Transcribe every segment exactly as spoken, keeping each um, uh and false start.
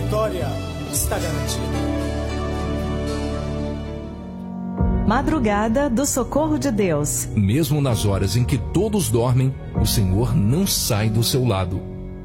vitória está garantida. Madrugada do Socorro de Deus. Mesmo nas horas em que todos dormem, o Senhor não sai do seu lado.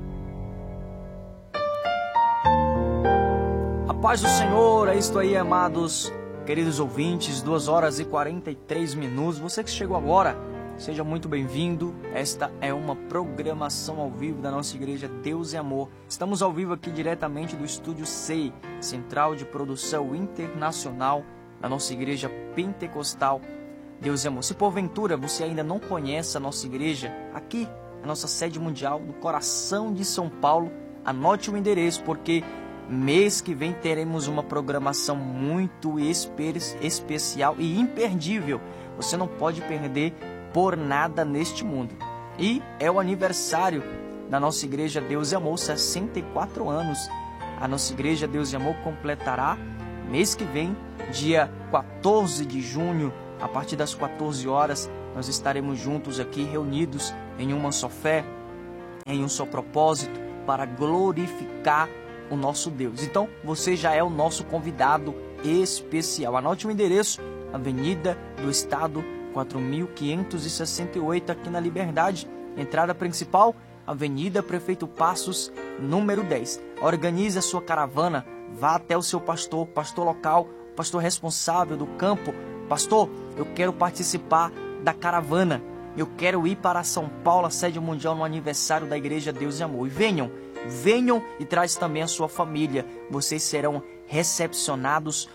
A paz do Senhor, é isto aí, amados, queridos ouvintes, duas horas e quarenta e três minutos. Você que chegou agora, seja muito bem-vindo. Esta é uma programação ao vivo da nossa igreja Deus e Amor. Estamos ao vivo aqui diretamente do Estúdio C, Central de Produção Internacional da nossa igreja pentecostal Deus e Amor. Se porventura você ainda não conhece a nossa igreja, aqui, a nossa sede mundial, no coração de São Paulo, anote o endereço, porque mês que vem teremos uma programação muito espe- especial e imperdível. Você não pode perder por nada neste mundo. E é o aniversário da nossa igreja Deus e Amor, sessenta e quatro anos. A nossa igreja Deus e Amor completará mês que vem, dia quatorze de junho, a partir das quatorze horas, nós estaremos juntos aqui, reunidos em uma só fé, em um só propósito, para glorificar o nosso Deus. Então, você já é o nosso convidado especial. Anote o endereço: Avenida do Estado, quatro mil quinhentos e sessenta e oito, aqui na Liberdade. Entrada principal, Avenida Prefeito Passos, número dez. Organize a sua caravana, vá até o seu pastor, pastor local, pastor responsável do campo. Pastor, eu quero participar da caravana. Eu quero ir para São Paulo, a sede mundial, no aniversário da Igreja Deus e Amor. E venham, venham e traz também a sua família. Vocês serão recepcionados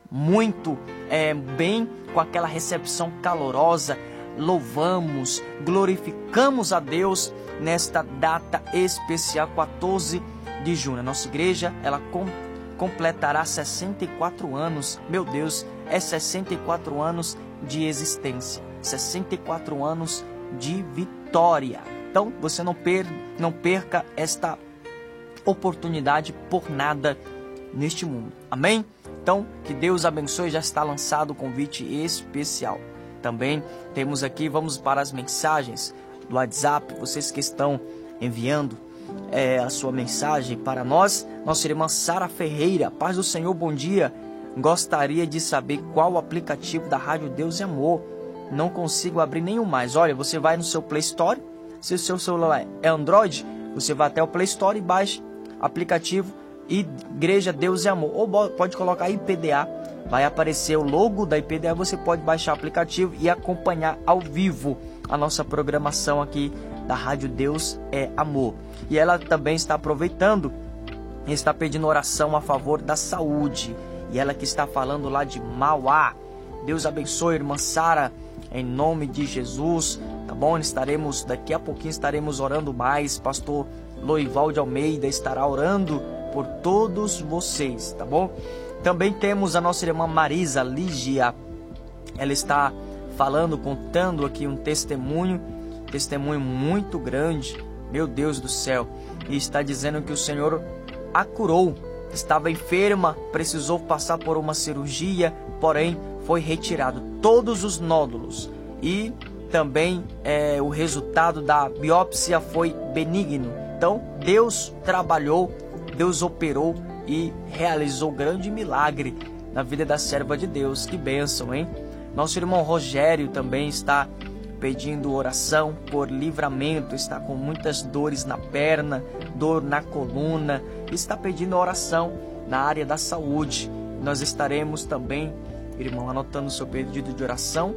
muito é, bem, com aquela recepção calorosa. Louvamos, glorificamos a Deus nesta data especial, quatorze de junho. A nossa igreja, ela com, completará sessenta e quatro anos. Meu Deus, é sessenta e quatro anos de existência, sessenta e quatro anos de vitória. Então, você não, per, não perca esta oportunidade por nada neste mundo. Amém? Então, que Deus abençoe. Já está lançado o convite especial. Também temos aqui, vamos para as mensagens do WhatsApp. Vocês que estão enviando é, a sua mensagem para nós. Nossa irmã Sara Ferreira: paz do Senhor, bom dia. Gostaria de saber qual o aplicativo da Rádio Deus e Amor. Não consigo abrir nenhum mais. Olha, você vai no seu Play Store. Se o seu celular é Android, você vai até o Play Store e baixa aplicativo Igreja Deus e Amor. Ou pode colocar I P D A. Vai aparecer o logo da I P D A. Você pode baixar o aplicativo e acompanhar ao vivo a nossa programação aqui da Rádio Deus é Amor. E ela também está aproveitando e está pedindo oração a favor da saúde. E ela que está falando lá de Mauá. Deus abençoe, irmã Sara, em nome de Jesus. Tá bom? Estaremos, daqui a pouquinho estaremos orando mais. Pastor Loival de Almeida estará orando por todos vocês, tá bom? Também temos a nossa irmã Marisa Lígia. Ela está falando, contando aqui um testemunho, testemunho muito grande, meu Deus do céu. E está dizendo que o Senhor a curou. Estava enferma, precisou passar por uma cirurgia, porém foi retirado todos os nódulos. E também é, o resultado da biópsia foi benigno. Então Deus trabalhou, Deus operou e realizou grande milagre na vida da serva de Deus. Que bênção, hein? Nosso irmão Rogério também está pedindo oração por livramento. Está com muitas dores na perna, dor na coluna. Está pedindo oração na área da saúde. Nós estaremos também, irmão, anotando o seu pedido de oração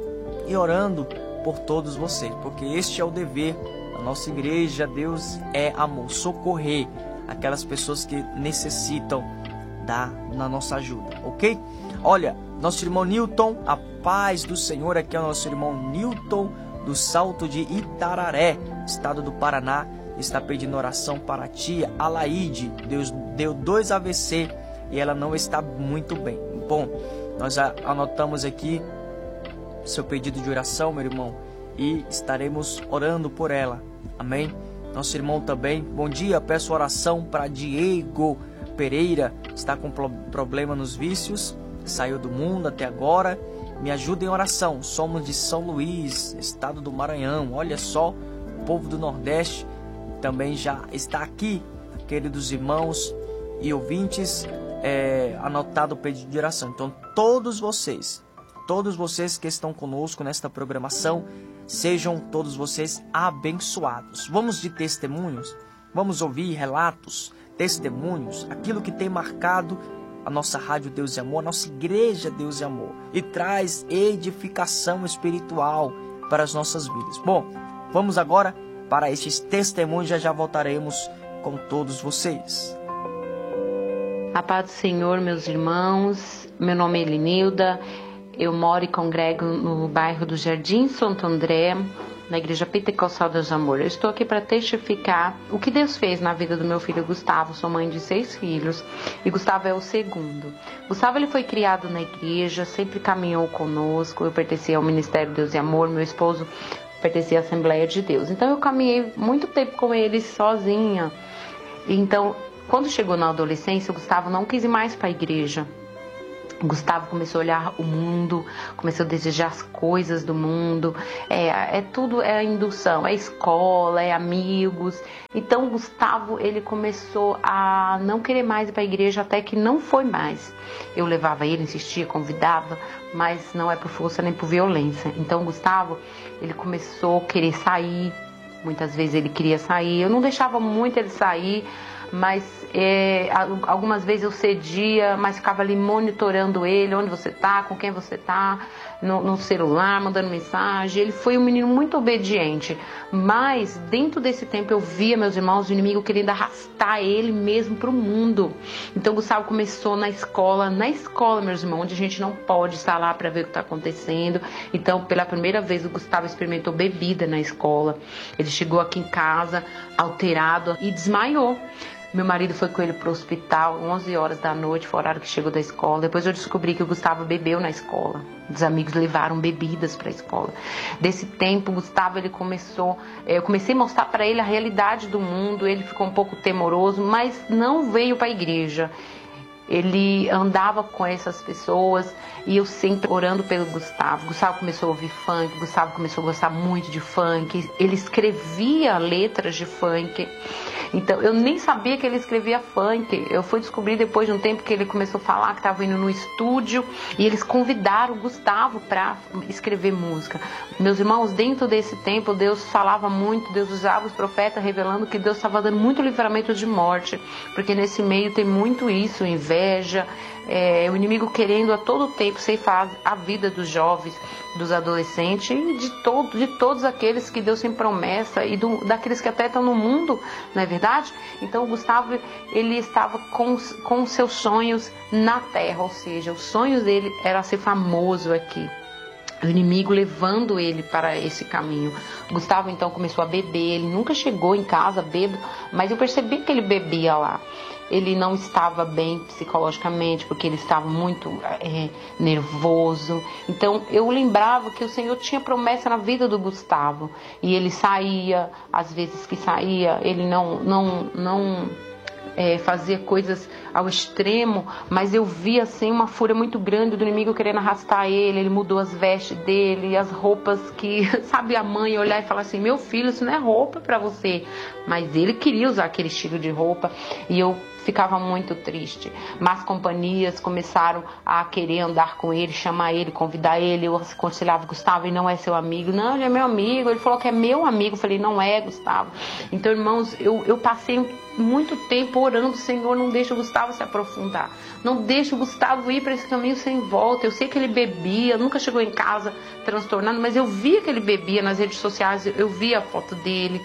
e orando por todos vocês, porque este é o dever da nossa igreja Deus é Amor, socorrer aquelas pessoas que necessitam da na nossa ajuda, ok? Olha, nosso irmão Newton, a paz do Senhor. Aqui é o nosso irmão Newton do Salto de Itararé, estado do Paraná. Está pedindo oração para a tia Alaide. Deus deu dois A V C e ela não está muito bem. Bom, nós anotamos aqui seu pedido de oração, meu irmão, e estaremos orando por ela. Amém? Nosso irmão também, bom dia, peço oração para Diego Pereira. Está com problema nos vícios, saiu do mundo até agora. Me ajuda em oração. Somos de São Luís, estado do Maranhão. Olha só, o povo do Nordeste também já está aqui, queridos irmãos, e ouvintes, é, anotado o pedido de oração. Então, todos vocês, todos vocês que estão conosco nesta programação, sejam todos vocês abençoados. Vamos de testemunhos? Vamos ouvir relatos, testemunhos, aquilo que tem marcado a nossa Rádio Deus e Amor, a nossa Igreja Deus e Amor, e traz edificação espiritual para as nossas vidas. Bom, vamos agora para estes testemunhos, já já voltaremos com todos vocês. A paz do Senhor, meus irmãos, meu nome é Elinilda, eu moro e congrego no bairro do Jardim Santo André, na Igreja Pentecostal Deus e Amor. Eu estou aqui para testificar o que Deus fez na vida do meu filho Gustavo. Sou mãe de seis filhos e Gustavo é o segundo. Gustavo ele foi criado na igreja, sempre caminhou conosco. Eu pertencia ao Ministério Deus e Amor, meu esposo pertencia à Assembleia de Deus. Então eu caminhei muito tempo com ele sozinha. Então, quando chegou na adolescência, o Gustavo não quis ir mais para a igreja. O Gustavo começou a olhar o mundo, começou a desejar as coisas do mundo, é, é tudo, é a indução, é escola, é amigos. Então o Gustavo, ele começou a não querer mais ir para a igreja, até que não foi mais. Eu levava ele, insistia, convidava, mas não é por força nem por violência. Então o Gustavo, ele começou a querer sair, muitas vezes ele queria sair, eu não deixava muito ele sair, mas é, algumas vezes eu cedia, mas ficava ali monitorando ele, onde você tá, com quem você tá, no, no celular, mandando mensagem. Ele foi um menino muito obediente, mas dentro desse tempo eu via, meus irmãos, o inimigo querendo arrastar ele mesmo para o mundo. Então o Gustavo começou na escola, na escola, meus irmãos, onde a gente não pode estar lá para ver o que está acontecendo. Então, pela primeira vez, o Gustavo experimentou bebida na escola. Ele chegou aqui em casa alterado e desmaiou. Meu marido foi com ele para o hospital, onze horas da noite, foi o horário que chegou da escola. Depois eu descobri que o Gustavo bebeu na escola. Os amigos levaram bebidas para a escola. Desse tempo, o Gustavo, ele começou... Eu comecei a mostrar para ele a realidade do mundo. Ele ficou um pouco temoroso, mas não veio para a igreja. Ele andava com essas pessoas e eu sempre orando pelo Gustavo. Gustavo começou a ouvir funk, Gustavo começou a gostar muito de funk. Ele escrevia letras de funk. Então, eu nem sabia que ele escrevia funk. Eu fui descobrir depois de um tempo que ele começou a falar que estava indo no estúdio e eles convidaram o Gustavo para escrever música. Meus irmãos, dentro desse tempo, Deus falava muito, Deus usava os profetas revelando que Deus estava dando muito livramento de morte, porque nesse meio tem muito isso, inveja, é, o inimigo querendo a todo tempo ceifar a vida dos jovens, dos adolescentes e de, todo, de todos aqueles que Deus tem promessa e do, daqueles que até estão no mundo, não é verdade? Então o Gustavo, ele estava com, com os seus sonhos na terra, ou seja, os sonhos dele era ser famoso aqui. O inimigo levando ele para esse caminho. O Gustavo então começou a beber, ele nunca chegou em casa bêbado, mas eu percebi que ele bebia lá. Ele não estava bem psicologicamente, porque ele estava muito é, nervoso. Então eu lembrava que o Senhor tinha promessa na vida do Gustavo. E ele saía, às vezes que saía, ele não, não, não é, fazia coisas ao extremo, mas eu via assim uma fúria muito grande do inimigo querendo arrastar ele. Ele mudou as vestes dele, as roupas que, sabe, a mãe olhar e falar assim, meu filho, isso não é roupa para você. Mas ele queria usar aquele estilo de roupa e eu ficava muito triste. Más companhias começaram a querer andar com ele, chamar ele, convidar ele. Eu aconselhava, Gustavo, ele não é seu amigo. Não, ele é meu amigo. Ele falou que é meu amigo. Eu falei, não é, Gustavo. Então, irmãos, eu, eu passei muito tempo orando, Senhor, não deixa o Gustavo se aprofundar. Não deixa o Gustavo ir para esse caminho sem volta. Eu sei que ele bebia, nunca chegou em casa transtornado, mas eu via que ele bebia nas redes sociais, eu via a foto dele.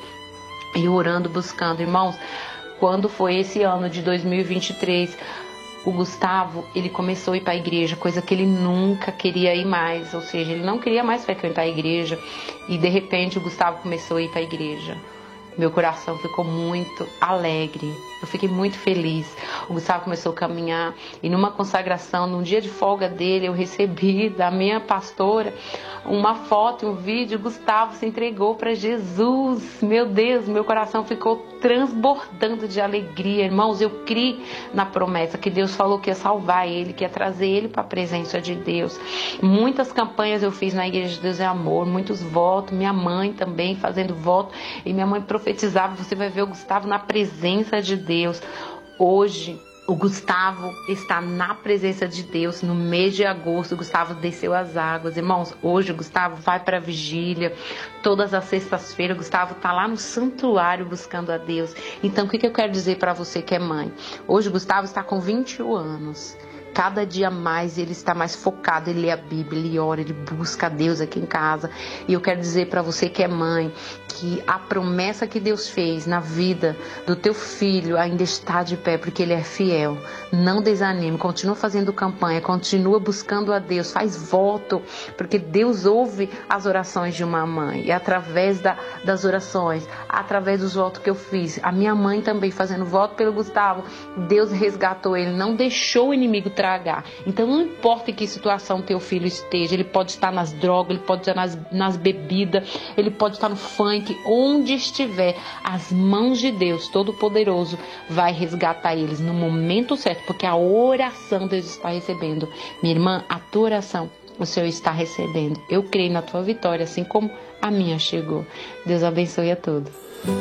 E orando, buscando, irmãos. Quando foi esse ano de dois mil e vinte e três, o Gustavo, ele começou a ir para a igreja, coisa que ele nunca queria ir mais, ou seja, ele não queria mais frequentar a igreja, e de repente o Gustavo começou a ir para a igreja. Meu coração ficou muito alegre, eu fiquei muito feliz. O Gustavo começou a caminhar e numa consagração, num dia de folga dele, eu recebi da minha pastora uma foto, um vídeo. Gustavo se entregou para Jesus. Meu Deus, meu coração ficou transbordando de alegria. Irmãos, eu criei na promessa que Deus falou que ia salvar ele, que ia trazer ele para a presença de Deus. Muitas campanhas eu fiz na Igreja de Deus é Amor, muitos votos, minha mãe também fazendo voto, e minha mãe profetizava, você vai ver o Gustavo na presença de Deus. Hoje, O Gustavo está na presença de Deus. No mês de agosto, o Gustavo desceu as águas. Irmãos, hoje o Gustavo vai para a vigília. Todas as sextas-feiras, o Gustavo está lá no santuário buscando a Deus. Então, o que eu quero dizer para você que é mãe? Hoje o Gustavo está com vinte e um anos. Cada dia mais ele está mais focado, ele lê a Bíblia, ele ora, ele busca a Deus aqui em casa. E eu quero dizer para você que é mãe, que a promessa que Deus fez na vida do teu filho ainda está de pé, porque ele é fiel. Não desanime, continua fazendo campanha, continua buscando a Deus, faz voto, porque Deus ouve as orações de uma mãe. E através da, das orações, através dos votos que eu fiz, a minha mãe também fazendo voto pelo Gustavo, Deus resgatou ele, não deixou o inimigo tragar. Então não importa em que situação teu filho esteja, ele pode estar nas drogas, ele pode estar nas, nas bebidas, ele pode estar no funk, onde estiver, as mãos de Deus Todo-Poderoso vai resgatar eles no momento certo, porque a oração Deus está recebendo. Minha irmã, a tua oração o Senhor está recebendo. Eu creio na tua vitória, assim como a minha chegou. Deus abençoe a todos.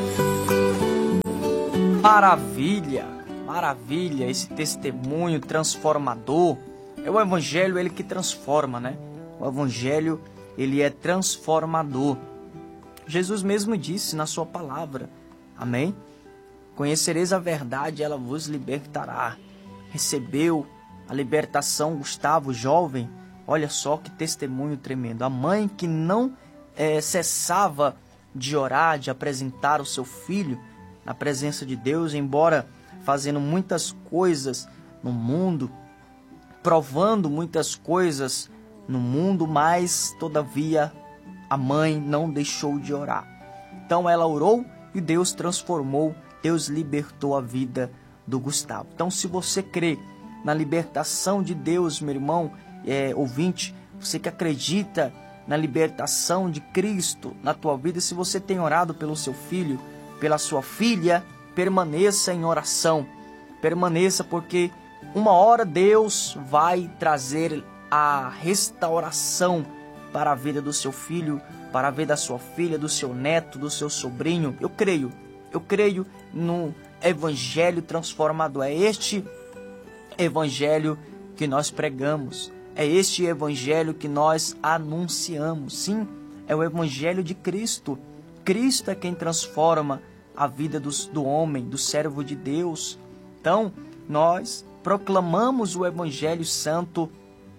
Maravilha! Maravilha, esse testemunho transformador. É o evangelho, ele que transforma, né? O evangelho, ele é transformador. Jesus mesmo disse na sua palavra, amém? Conhecereis a verdade, ela vos libertará. Recebeu a libertação, Gustavo, jovem. Olha só que testemunho tremendo. A mãe que não é, cessava de orar, de apresentar o seu filho na presença de Deus, embora fazendo muitas coisas no mundo, provando muitas coisas no mundo, mas todavia a mãe não deixou de orar. Então ela orou e Deus transformou, Deus libertou a vida do Gustavo. Então, se você crê na libertação de Deus, meu irmão, é, ouvinte, você que acredita na libertação de Cristo na tua vida, se você tem orado pelo seu filho, pela sua filha, permaneça em oração, permaneça, porque uma hora Deus vai trazer a restauração para a vida do seu filho, para a vida da sua filha, do seu neto, do seu sobrinho. Eu creio, eu creio no evangelho transformador. É este evangelho que nós pregamos, é este evangelho que nós anunciamos. Sim, é o evangelho de Cristo. Cristo é quem transforma a vida do, do homem, do servo de Deus. Então, nós proclamamos o Evangelho Santo,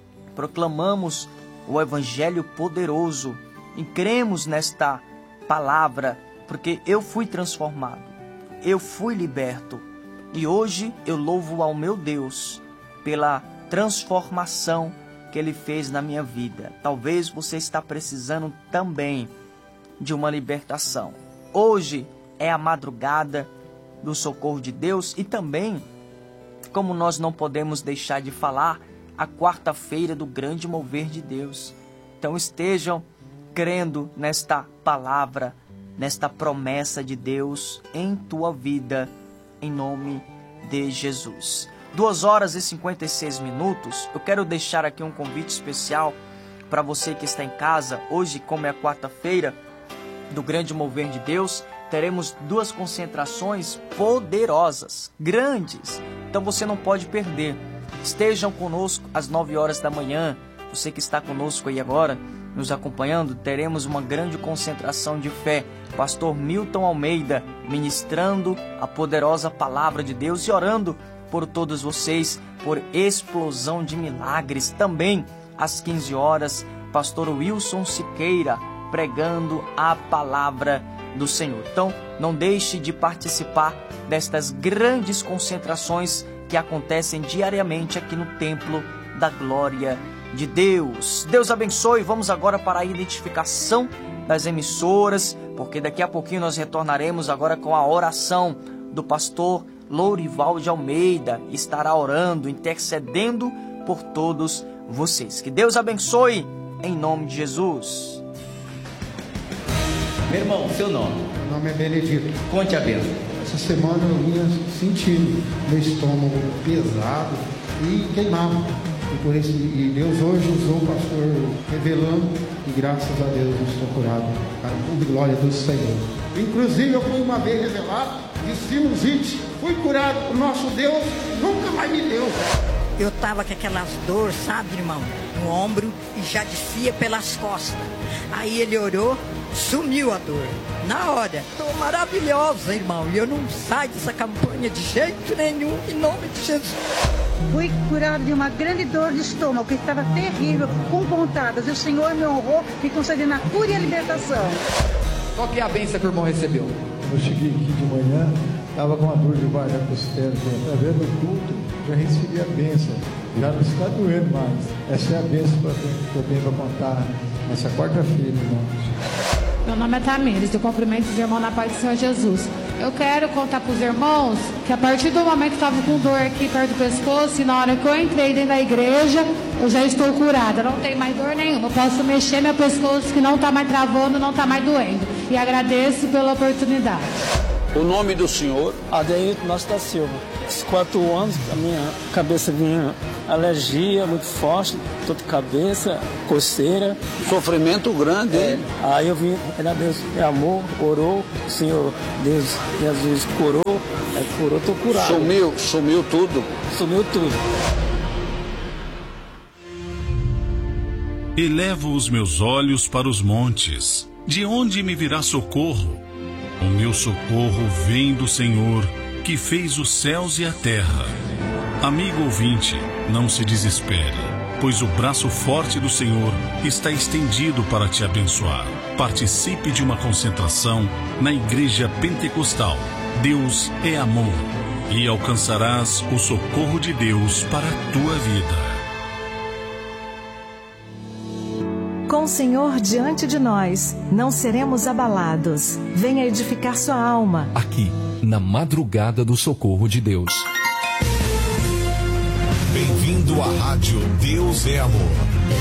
proclamamos o Evangelho poderoso e cremos nesta palavra, porque eu fui transformado, eu fui liberto e hoje eu louvo ao meu Deus pela transformação que Ele fez na minha vida. Talvez você está precisando também de uma libertação. Hoje é a madrugada do socorro de Deus e também, como nós não podemos deixar de falar, a quarta-feira do grande mover de Deus. Então estejam crendo nesta palavra, nesta promessa de Deus em tua vida, em nome de Jesus. Duas horas e cinquenta e seis minutos, eu quero deixar aqui um convite especial para você que está em casa. Hoje, como é a quarta-feira do grande mover de Deus, teremos duas concentrações poderosas, grandes. Então você não pode perder. Estejam conosco às nove horas da manhã. Você que está conosco aí agora, nos acompanhando, teremos uma grande concentração de fé. Pastor Milton Almeida ministrando a poderosa palavra de Deus e orando por todos vocês, por explosão de milagres. Também às quinze horas, Pastor Wilson Siqueira pregando a palavra do Senhor. Então, não deixe de participar destas grandes concentrações que acontecem diariamente aqui no Templo da Glória de Deus. Deus abençoe. Vamos agora para a identificação das emissoras, porque daqui a pouquinho nós retornaremos agora com a oração do pastor Lourival de Almeida. Estará orando, intercedendo por todos vocês. Que Deus abençoe em nome de Jesus. Meu irmão, seu nome? Meu nome é Benedito. Conte a bênção. Essa semana eu vinha sentindo meu estômago pesado e queimava. E, por isso, e Deus hoje usou o pastor revelando e graças a Deus eu estou curado. Para a glória do Senhor. Inclusive eu fui uma vez revelado, de sinusite. Fui curado, o nosso Deus nunca mais me deu. Eu tava com aquelas dores, sabe, irmão? No ombro e já descia pelas costas. Aí ele orou, sumiu a dor. Na hora, tô maravilhosa, irmão. E eu não saio dessa campanha de jeito nenhum, em nome de Jesus. Fui curado de uma grande dor de estômago, que estava terrível, com pontadas. E o Senhor me honrou, me concedendo a cura e a libertação. Qual que é a bênção que o irmão recebeu? Eu cheguei aqui de manhã, estava com uma dor debaixo da costela. Através do culto, já recebi a bênção. Já não está doendo mais. Essa é a bênção que eu tenho para contar nessa quarta-feira, irmão. Meu nome é Tamires, eu cumprimento os irmãos na paz do Senhor Jesus. Eu quero contar para os irmãos que a partir do momento que estava com dor aqui perto do pescoço, e na hora que eu entrei dentro da igreja, eu já estou curada. Não tem mais dor nenhuma. Eu posso mexer meu pescoço que não está mais travando, não está mais doendo. E agradeço pela oportunidade. O nome do senhor? Adeilton Nossa da Silva. Esses quatro anos, a minha cabeça vinha alergia muito forte, dor de cabeça, coceira. Sofrimento grande, é. hein? Aí eu vim, era Deus, é amor, orou, o Senhor, Deus, Jesus curou, aí curou, tô curado. Sumiu, sumiu tudo. Sumiu tudo. Elevo os meus olhos para os montes. De onde me virá socorro? O meu socorro vem do Senhor, que fez os céus e a terra. Amigo ouvinte, não se desespere, pois o braço forte do Senhor está estendido para te abençoar. Participe de uma concentração na Igreja Pentecostal. Deus é amor, e alcançarás o socorro de Deus para a tua vida. Com o Senhor diante de nós, não seremos abalados. Venha edificar sua alma. Aqui, na madrugada do socorro de Deus. Bem-vindo à Rádio Deus é Amor.